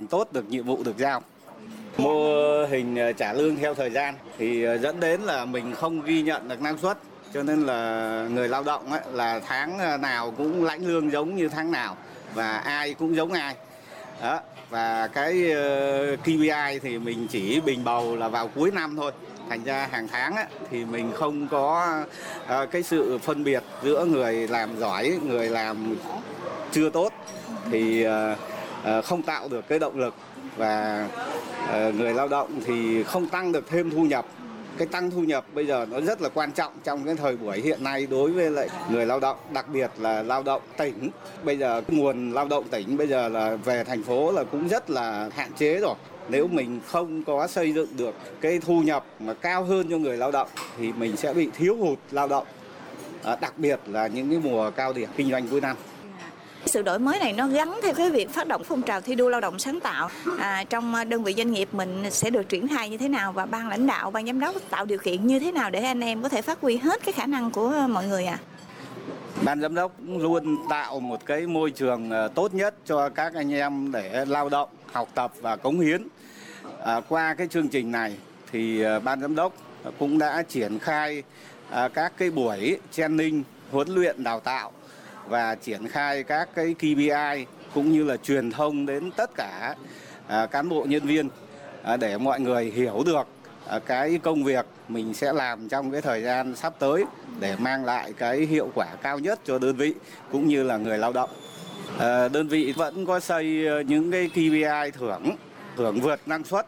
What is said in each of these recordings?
thành tốt được nhiệm vụ được giao. Mô hình trả lương theo thời gian thì dẫn đến là mình không ghi nhận được năng suất, cho nên là người lao động ấy, là tháng nào cũng lãnh lương giống như tháng nào và ai cũng giống ai. Đó. Và cái KPI thì mình chỉ bình bầu là vào cuối năm thôi. Thành ra hàng tháng ấy, thì mình không có cái sự phân biệt giữa người làm giỏi, người làm chưa tốt, thì không tạo được cái động lực, và người lao động thì không tăng được thêm thu nhập. Cái tăng thu nhập bây giờ nó rất là quan trọng trong cái thời buổi hiện nay đối với lại người lao động, đặc biệt là lao động tỉnh. Bây giờ cái nguồn lao động tỉnh bây giờ là về thành phố là cũng rất là hạn chế rồi. Nếu mình không có xây dựng được cái thu nhập mà cao hơn cho người lao động thì mình sẽ bị thiếu hụt lao động, đặc biệt là những cái mùa cao điểm kinh doanh cuối năm. Sự đổi mới này nó gắn theo cái việc phát động phong trào thi đua lao động sáng tạo trong đơn vị doanh nghiệp mình sẽ được triển khai như thế nào, và ban lãnh đạo, ban giám đốc tạo điều kiện như thế nào để anh em có thể phát huy hết cái khả năng của mọi người ạ? Ban giám đốc luôn tạo một cái môi trường tốt nhất cho các anh em để lao động, học tập và cống hiến. Qua cái chương trình này thì ban giám đốc cũng đã triển khai các cái buổi training, huấn luyện đào tạo và triển khai các cái KPI cũng như là truyền thông đến tất cả cán bộ nhân viên để mọi người hiểu được cái công việc mình sẽ làm trong cái thời gian sắp tới để mang lại cái hiệu quả cao nhất cho đơn vị cũng như là người lao động. Đơn vị vẫn có xây những cái KPI thưởng vượt năng suất.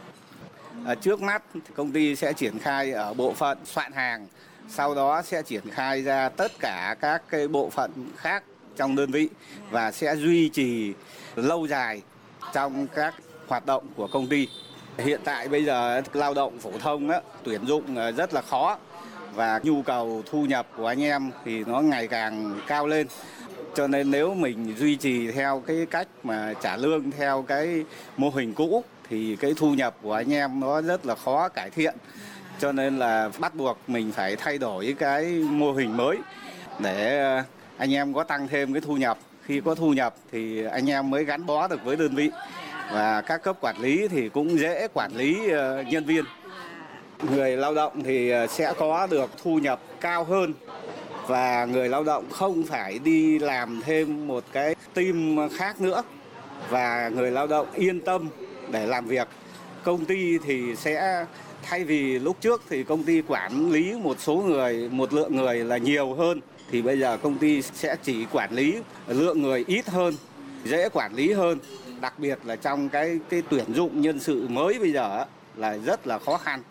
Trước mắt công ty sẽ triển khai ở bộ phận soạn hàng, sau đó sẽ triển khai ra tất cả các cái bộ phận khác trong đơn vị và sẽ duy trì lâu dài trong các hoạt động của công ty. Hiện tại bây giờ lao động phổ thông tuyển dụng rất là khó và nhu cầu thu nhập của anh em thì nó ngày càng cao lên. Cho nên nếu mình duy trì theo cái cách mà trả lương theo cái mô hình cũ thì cái thu nhập của anh em nó rất là khó cải thiện. Cho nên là bắt buộc mình phải thay đổi cái mô hình mới để anh em có tăng thêm cái thu nhập. Khi có thu nhập thì anh em mới gắn bó được với đơn vị. Và các cấp quản lý thì cũng dễ quản lý nhân viên. Người lao động thì sẽ có được thu nhập cao hơn và người lao động không phải đi làm thêm một cái team khác nữa, và người lao động yên tâm để làm việc. Công ty thì sẽ thay vì lúc trước thì công ty quản lý một lượng người là nhiều hơn, thì bây giờ công ty sẽ chỉ quản lý lượng người ít hơn, dễ quản lý hơn. Đặc biệt là trong cái tuyển dụng nhân sự mới bây giờ là rất là khó khăn.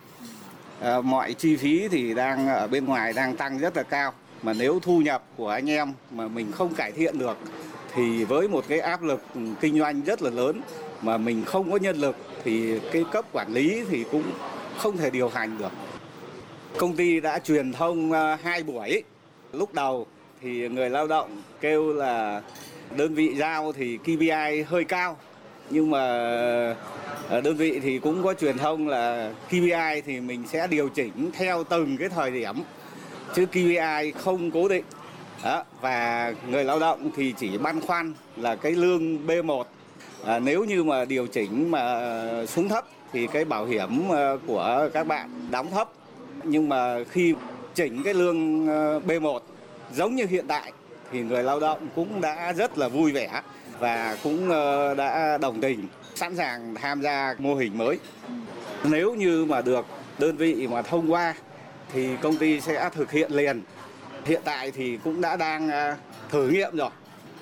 Mọi chi phí thì đang ở bên ngoài đang tăng rất là cao, mà nếu thu nhập của anh em mà mình không cải thiện được thì với một cái áp lực kinh doanh rất là lớn mà mình không có nhân lực thì cái cấp quản lý thì cũng không thể điều hành được. Công ty đã truyền thông 2 buổi. Lúc đầu thì người lao động kêu là đơn vị giao thì KPI hơi cao, nhưng mà đơn vị thì cũng có truyền thông là KPI thì mình sẽ điều chỉnh theo từng cái thời điểm, chứ KPI không cố định. Đó. Và người lao động thì chỉ băn khoăn là cái lương B1 nếu như mà điều chỉnh mà xuống thấp thì cái bảo hiểm của các bạn đóng thấp. Nhưng mà khi chỉnh cái lương B1 giống như hiện tại thì người lao động cũng đã rất là vui vẻ và cũng đã đồng tình, sẵn sàng tham gia mô hình mới. Nếu như mà được đơn vị mà thông qua thì công ty sẽ thực hiện liền. Hiện tại thì cũng đang thử nghiệm rồi.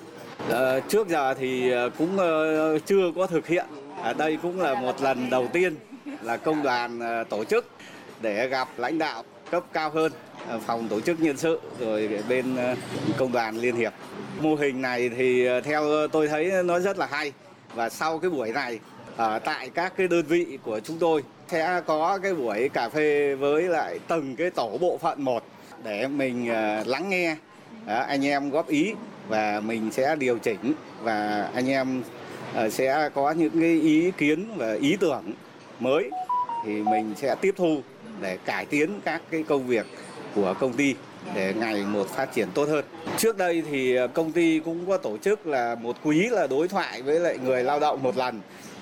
Trước giờ thì cũng chưa có thực hiện. Đây cũng là một lần đầu tiên là công đoàn tổ chức để gặp lãnh đạo cấp cao hơn, phòng tổ chức nhân sự rồi bên công đoàn liên hiệp. Mô hình này thì theo tôi thấy nó rất là hay, và sau cái buổi này ở tại các cái đơn vị của chúng tôi sẽ có cái buổi cà phê với lại từng cái tổ bộ phận một để mình lắng nghe anh em góp ý và mình sẽ điều chỉnh, và anh em sẽ có những cái ý kiến và ý tưởng mới thì mình sẽ tiếp thu để cải tiến các cái công việc của công ty để ngày một phát triển tốt hơn. Trước đây thì công ty cũng có tổ chức là một quý là đối thoại với lại người lao động một lần,